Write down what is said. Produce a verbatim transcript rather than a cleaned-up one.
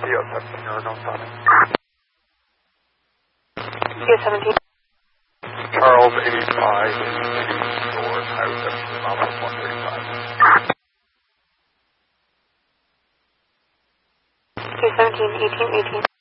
Theo seventeen, Oregon Sonic. Theo seventeen. Charles eighty-five, City North, Highway seventeen, Mile one thirty-five. Theo seventeen, eighteen, eighteen.